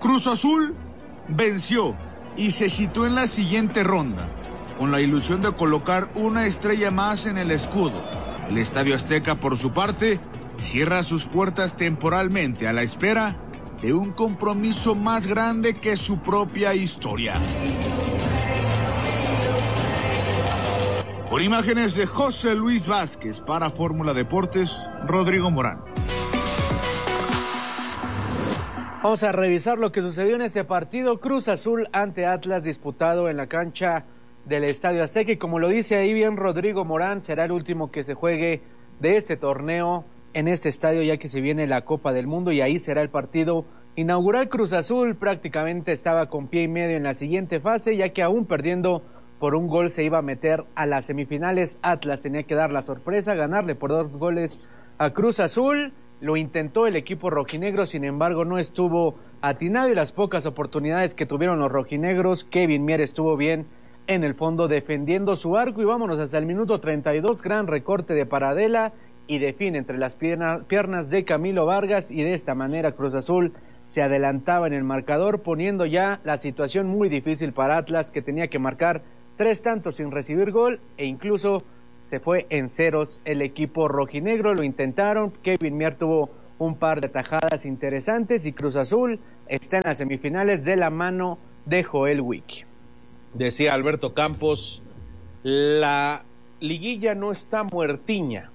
Cruz Azul venció y se situó en la siguiente ronda, con la ilusión de colocar una estrella más en el escudo. El Estadio Azteca, por su parte, cierra sus puertas temporalmente a la espera de un compromiso más grande que su propia historia. Con imágenes de José Luis Vázquez para Fórmula Deportes, Rodrigo Morán. Vamos a revisar lo que sucedió en este partido Cruz Azul ante Atlas, disputado en la cancha del Estadio Azteca, y como lo dice ahí bien Rodrigo Morán, será el último que se juegue de este torneo en este estadio, ya que se viene la Copa del Mundo y ahí será el partido inaugural. Cruz Azul prácticamente estaba con pie y medio en la siguiente fase, ya que aún perdiendo por un gol se iba a meter a las semifinales. Atlas tenía que dar la sorpresa, ganarle por 2 goles a Cruz Azul. Lo intentó el equipo rojinegro, sin embargo no estuvo atinado, y las pocas oportunidades que tuvieron los rojinegros, Kevin Mier estuvo bien en el fondo defendiendo su arco. Y vámonos hasta el minuto 32, gran recorte de Paradela y define entre las piernas de Camilo Vargas, y de esta manera Cruz Azul se adelantaba en el marcador, poniendo ya la situación muy difícil para Atlas, que tenía que marcar 3 tantos sin recibir gol, e incluso se fue en ceros el equipo rojinegro. Lo intentaron, Kevin Mier tuvo un par de tajadas interesantes y Cruz Azul está en las semifinales de la mano de Joel Wiki. Decía Alberto Campos, la liguilla no está muertiña,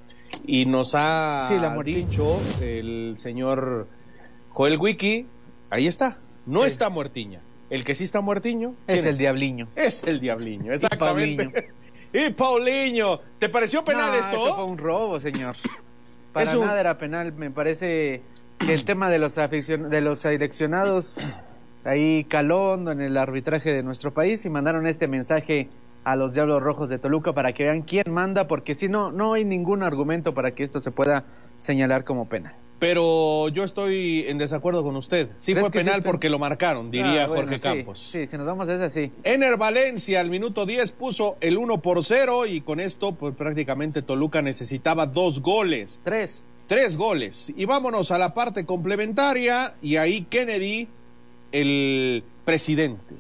y nos ha dicho el señor Joel Wiki, ahí está, no está muertiña. El que sí está muertiño es el Diabliño. Es el Diabliño, exactamente. Y Paulinho, ¿te pareció penal esto? Eso fue un robo, señor. Para nada era penal. Me parece que el tema de los seleccionados ahí caló hondo en el arbitraje de nuestro país, y mandaron este mensaje a los Diablos Rojos de Toluca para que vean quién manda, porque si no, no hay ningún argumento para que esto se pueda señalar como penal. Pero yo estoy en desacuerdo con usted. Sí fue penal porque lo marcaron, diría Jorge Campos. Sí, si nos vamos a esa, sí. Ener Valencia al minuto 10 puso el 1-0, y con esto pues prácticamente Toluca necesitaba 2 goles. 3 goles. Y vámonos a la parte complementaria, y ahí Kennedy, el presidente.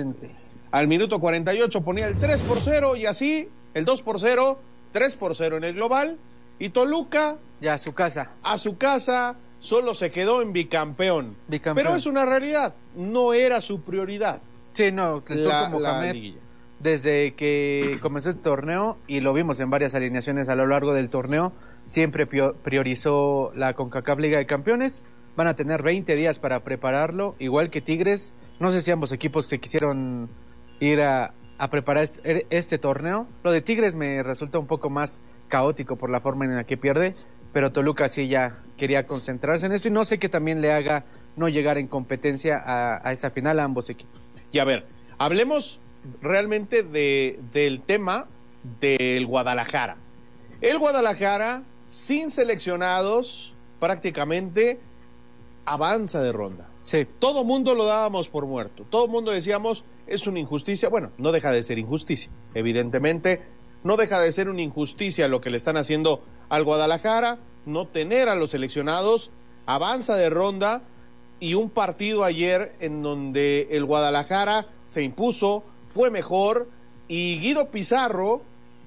Al minuto 48 ponía el 3-0, y así el 2-0, 3-0 en el global, y Toluca ya a su casa solo se quedó en bicampeón. Pero es una realidad, no era su prioridad. Sí, no, la Mohamed, desde que comenzó el torneo, y lo vimos en varias alineaciones a lo largo del torneo, siempre priorizó la CONCACAF Liga de Campeones. Van a tener 20 días para prepararlo, igual que Tigres. No sé si ambos equipos se quisieron ir a preparar este torneo. Lo de Tigres me resulta un poco más caótico por la forma en la que pierde, pero Toluca sí ya quería concentrarse en esto, y no sé qué también le haga no llegar en competencia a esta final a ambos equipos. Y a ver, hablemos realmente del tema del Guadalajara. El Guadalajara, sin seleccionados, prácticamente avanza de ronda. Sí. Todo mundo lo dábamos por muerto. Todo mundo decíamos, es una injusticia. Bueno, no deja de ser injusticia, evidentemente. No deja de ser una injusticia lo que le están haciendo al Guadalajara, no tener a los seleccionados, avanza de ronda, y un partido ayer en donde el Guadalajara se impuso, fue mejor, y Guido Pizarro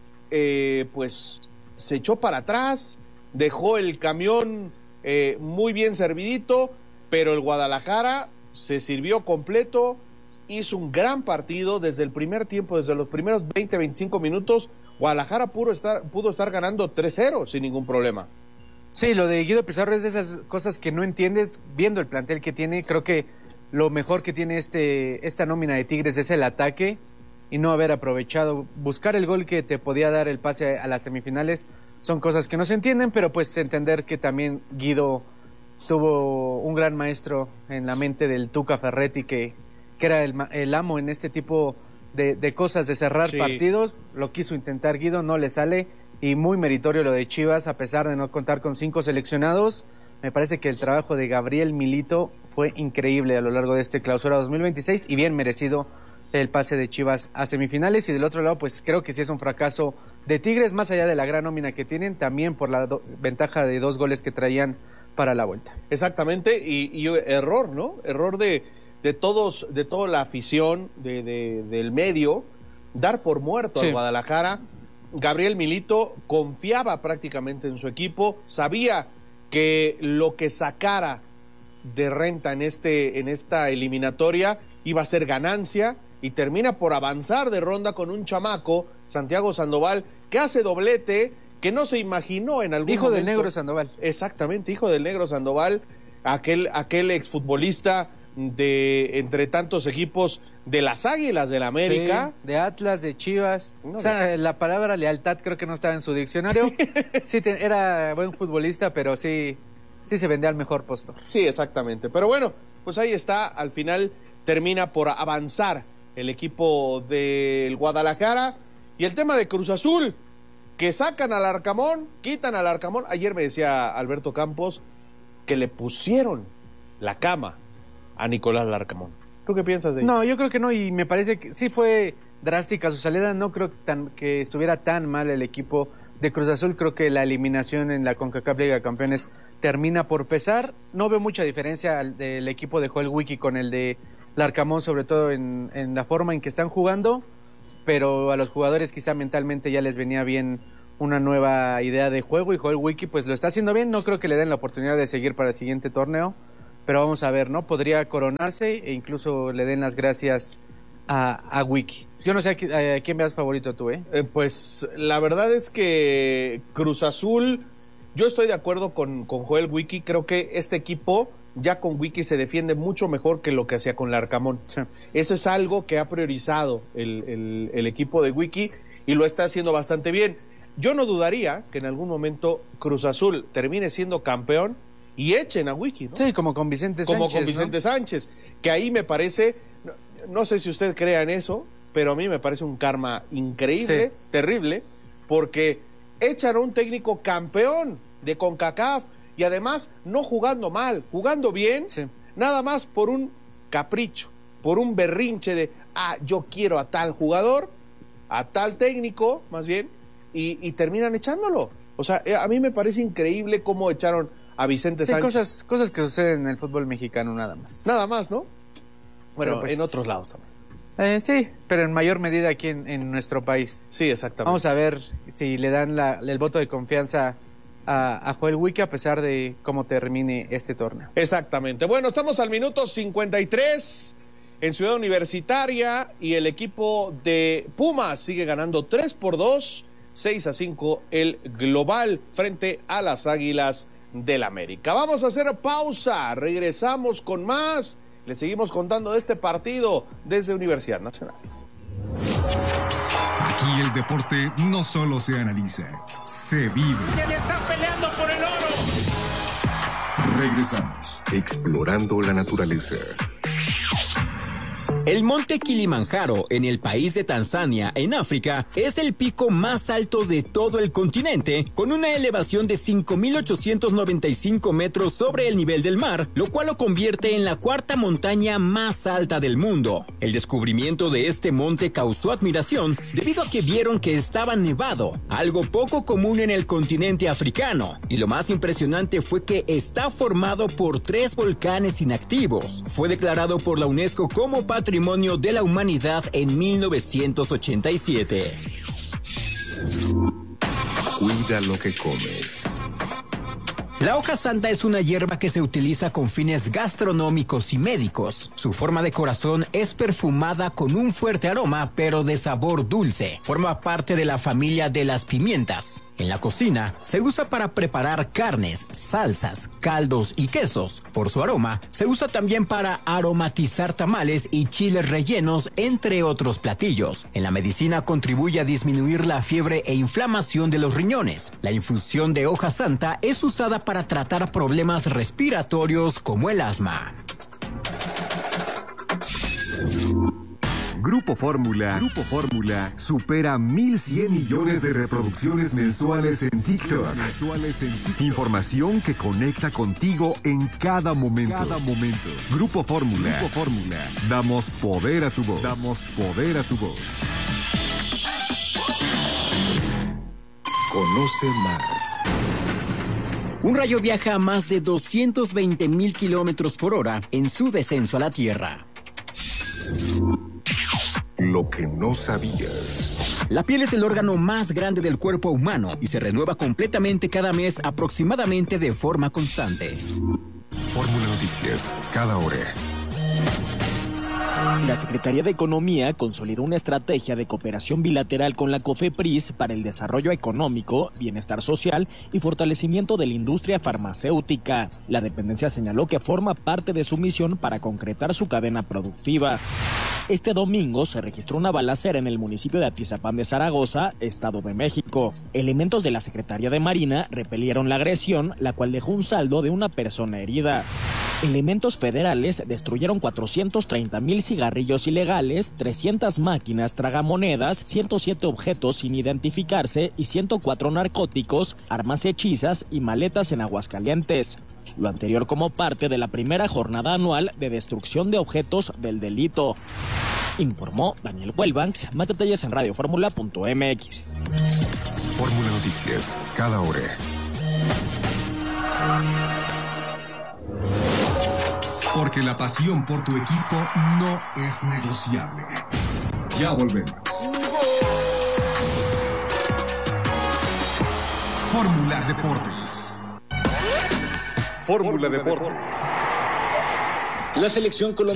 pues se echó para atrás, dejó el camión muy bien servidito, pero el Guadalajara se sirvió completo, hizo un gran partido desde el primer tiempo, desde los primeros 20-25 minutos. Guadalajara pudo estar ganando 3-0 sin ningún problema. Sí, lo de Guido Pizarro es de esas cosas que no entiendes viendo el plantel que tiene. Creo que lo mejor que tiene esta nómina de Tigres es el ataque, y no haber aprovechado, buscar el gol que te podía dar el pase a las semifinales. Son cosas que no se entienden, pero pues entender que también Guido tuvo un gran maestro en la mente del Tuca Ferretti, que era el amo en este tipo de cosas, de cerrar partidos. Lo quiso intentar Guido, no le sale, y muy meritorio lo de Chivas, a pesar de no contar con 5 seleccionados. Me parece que el trabajo de Gabriel Milito fue increíble a lo largo de este clausura 2026, y bien merecido el pase de Chivas a semifinales. Y del otro lado, pues creo que sí es un fracaso de Tigres, más allá de la gran nómina que tienen, también por la ventaja de 2 goles que traían para la vuelta. Exactamente, y error, ¿no? Error de toda la afición del medio, dar por muerto al Guadalajara. Gabriel Milito confiaba prácticamente en su equipo, sabía que lo que sacara de renta en esta eliminatoria iba a ser ganancia, y termina por avanzar de ronda con un chamaco, Santiago Sandoval, que hace doblete, que no se imaginó en algún momento. Hijo del Negro Sandoval. Exactamente, hijo del Negro Sandoval, aquel exfutbolista de entre tantos equipos de las Águilas del América. Sí, de Atlas, de Chivas. No, o sea, la palabra lealtad creo que no estaba en su diccionario. Sí, era buen futbolista, pero sí se vendía al mejor postor. Sí, exactamente. Pero bueno, pues ahí está, al final termina por avanzar el equipo del Guadalajara. Y el tema de Cruz Azul, que sacan al Arcamón, quitan al Arcamón. Ayer me decía Alberto Campos que le pusieron la cama a Nicolás Larcamón. ¿Tú qué piensas de ello? No, yo creo que no, y me parece que sí fue drástica su salida. No creo que estuviera tan mal el equipo de Cruz Azul. Creo que la eliminación en la CONCACAF Liga de Campeones termina por pesar. No veo mucha diferencia del equipo de Joel Wiki con el de Larcamón, sobre todo en la forma en que están jugando, pero a los jugadores quizá mentalmente ya les venía bien una nueva idea de juego, y Joel Wiki pues lo está haciendo bien. No creo que le den la oportunidad de seguir para el siguiente torneo, pero vamos a ver, ¿no? Podría coronarse e incluso le den las gracias a Wiki. Yo no sé a quién veas favorito tú, ¿eh? Pues la verdad es que Cruz Azul, yo estoy de acuerdo con Joel Wiki. Creo que este equipo ya con Wiki se defiende mucho mejor que lo que hacía con Larcamón. Sí. Eso es algo que ha priorizado el equipo de Wiki, y lo está haciendo bastante bien. Yo no dudaría que en algún momento Cruz Azul termine siendo campeón y echen a Wiki, ¿no? Sí, como con Vicente Sánchez. Como con Vicente, ¿no? Sánchez, que ahí me parece, no sé si usted crea en eso, pero a mí me parece un karma increíble, sí, terrible, porque echan a un técnico campeón de CONCACAF, y además no jugando mal, jugando bien, sí, nada más por un capricho, por un berrinche de, yo quiero a tal jugador, a tal técnico, más bien, y terminan echándolo. O sea, a mí me parece increíble cómo echaron a Vicente Sánchez. Cosas que suceden en el fútbol mexicano nada más. Nada más, ¿no? Bueno, pues, en otros lados también. Sí, pero en mayor medida aquí en nuestro país. Sí, exactamente. Vamos a ver si le dan el voto de confianza a Joel Wiki, a pesar de cómo termine este torneo. Exactamente. Bueno, estamos al minuto 53 en Ciudad Universitaria, y el equipo de Pumas sigue ganando 3-2, 6-5 el global frente a las Águilas del América. Vamos a hacer pausa, regresamos con más. Le seguimos contando de este partido desde Universidad Nacional. Aquí el deporte no solo se analiza, se vive. ¡Que están peleando por el oro! Regresamos. Explorando la naturaleza. El monte Kilimanjaro, en el país de Tanzania, en África, es el pico más alto de todo el continente, con una elevación de 5.895 metros sobre el nivel del mar, lo cual lo convierte en la cuarta montaña más alta del mundo. El descubrimiento de este monte causó admiración debido a que vieron que estaba nevado, algo poco común en el continente africano, y lo más impresionante fue que está formado por 3 volcanes inactivos. Fue declarado por la UNESCO como Patrimonio de la Humanidad en 1987. Cuida lo que comes. La hoja santa es una hierba que se utiliza con fines gastronómicos y médicos. Su forma de corazón es perfumada con un fuerte aroma, pero de sabor dulce. Forma parte de la familia de las pimientas. En la cocina, se usa para preparar carnes, salsas, caldos y quesos. Por su aroma, se usa también para aromatizar tamales y chiles rellenos, entre otros platillos. En la medicina contribuye a disminuir la fiebre e inflamación de los riñones. La infusión de hoja santa es usada para tratar problemas respiratorios como el asma. Grupo Fórmula supera 1.100 millones de reproducciones mensuales en TikTok. Información que conecta contigo en cada momento. Grupo Fórmula. Damos poder a tu voz. Conoce más. Un rayo viaja a más de 220,000 kilómetros por hora en su descenso a la Tierra. Lo que no sabías. La piel es el órgano más grande del cuerpo humano y se renueva completamente cada mes, aproximadamente de forma constante. Fórmula Noticias, cada hora. La Secretaría de Economía consolidó una estrategia de cooperación bilateral con la COFEPRIS para el desarrollo económico, bienestar social y fortalecimiento de la industria farmacéutica. La dependencia señaló que forma parte de su misión para concretar su cadena productiva. Este domingo se registró una balacera en el municipio de Atizapán de Zaragoza, Estado de México. Elementos de la Secretaría de Marina repelieron la agresión, la cual dejó un saldo de una persona herida. Elementos federales destruyeron 430,000 cigarrillos ilegales, 300 máquinas tragamonedas, 107 objetos sin identificarse y 104 narcóticos, armas hechizas y maletas en Aguascalientes. Lo anterior como parte de la primera jornada anual de destrucción de objetos del delito. Informó Daniel Huelbanks. Más detalles en radioformula.mx. Fórmula Noticias, cada hora. Porque la pasión por tu equipo no es negociable. Ya volvemos. Fórmula Deportes. Fórmula Deportes. La selección colombiana